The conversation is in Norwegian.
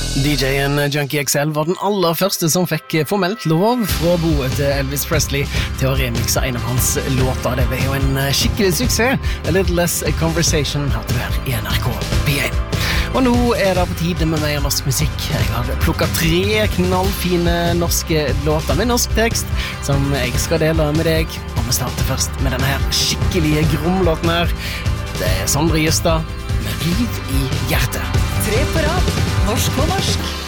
DJ-en Junkie XL var den aller første som fikk formelt lov fra boet til Elvis Presley til å remixe en av hans låter. Det var jo en skikkelig suksess. A Little Less Conversation hørte du her i NRK P1. Og nå er det på tide med mer norsk musikk. Jeg har plukket 3 knallfine norske låter med norsk tekst som jeg skal dele med deg. Og vi starter først med denne her skikkelige gromlåten her. Det er Sondre Justad med Riv i hjertet. 3 på rad, norsk på norsk.